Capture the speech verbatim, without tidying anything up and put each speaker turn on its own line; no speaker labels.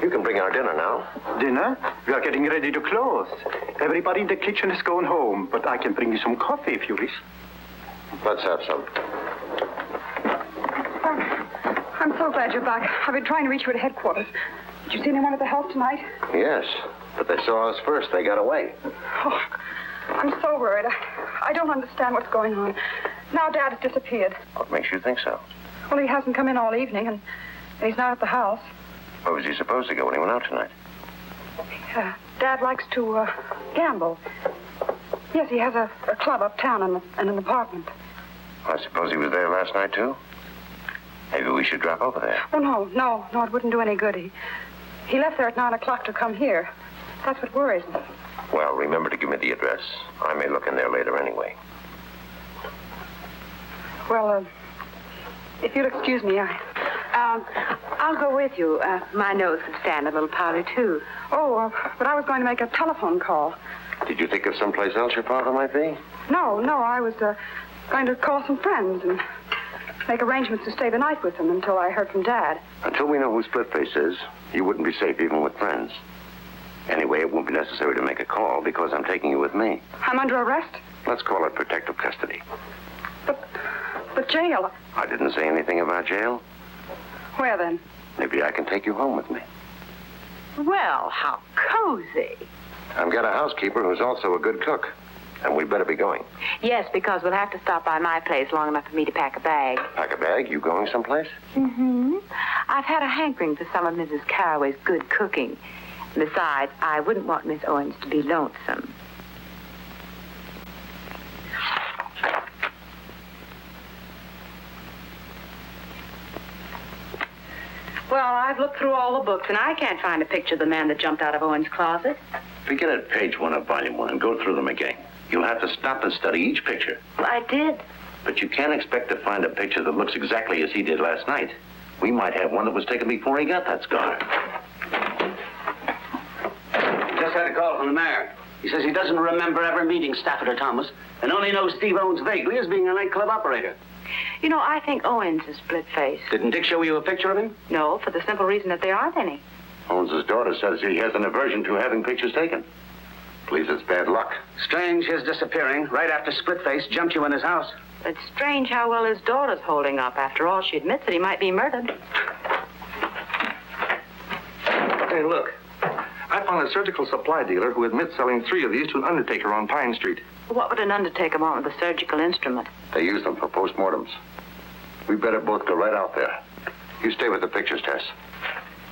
You can bring our dinner now.
Dinner? We are getting ready to close. Everybody in the kitchen is going home, but I can bring you some coffee if you wish.
Let's have some.
I'm so glad you're back. I've been trying to reach you at headquarters. Did you see anyone at the house tonight?
Yes, but they saw us first. They got away.
Oh, I'm so worried. I, I don't understand what's going on. Now Dad has disappeared.
What makes you think so?
Well, he hasn't come in all evening, and, and he's not at the house.
Where was he supposed to go when he went out tonight?
Uh, Dad likes to uh, gamble. Yes, he has a, a club uptown and, and an apartment.
I suppose he was there last night, too? Maybe we should drop over there.
Oh, no, no, no, it wouldn't do any good. He, he left there at nine o'clock to come here. That's what worries me.
Well, remember to give me the address. I may look in there later anyway.
Well, uh, if you'll excuse me, I...
Um, I'll go with you. Uh, my nose could stand a little powder, too.
Oh, uh, but I was going to make a telephone call.
Did you think of someplace else your father might be?
No, no, I was uh, going to call some friends and make arrangements to stay the night with them until I heard from Dad.
Until we know who Splitface is, you wouldn't be safe even with friends. Anyway, it won't be necessary to make a call because I'm taking you with me.
I'm under arrest?
Let's call it protective custody.
But, but jail...
I didn't say anything about jail.
Where then?
Maybe I can take you home with me.
Well, how cozy.
I've got a housekeeper who's also a good cook. And we'd better be going.
Yes, because we'll have to stop by my place long enough for me to pack a bag.
Pack a bag? You going someplace?
Mm-hmm. I've had a hankering for some of Missus Carraway's good cooking. Besides, I wouldn't want Miss Owens to be lonesome. Well, I've looked through all the books, and I can't find a picture of the man that jumped out of Owens' closet.
Begin at page one of volume one and go through them again. You'll have to stop and study each picture.
Well, I did.
But you can't expect to find a picture that looks exactly as he did last night. We might have one that was taken before he got that scar.
Just had a call from the mayor. He says he doesn't remember ever meeting Stafford or Thomas and only knows Steve Owens vaguely as being a nightclub operator.
You know, I think Owens is split-faced.
Didn't Dick show you a picture of him?
No, for the simple reason that there aren't any.
Owens' daughter says he has an aversion to having pictures taken. Believes it's bad luck.
Strange his disappearing right after Splitface jumped you in his house.
It's strange how well his daughter's holding up. After all, she admits that he might be murdered.
Hey, look. I found a surgical supply dealer who admits selling three of these to an undertaker on Pine Street.
What would an undertaker want with a surgical instrument?
They use them for postmortems. We better both go right out there. You stay with the pictures, Tess.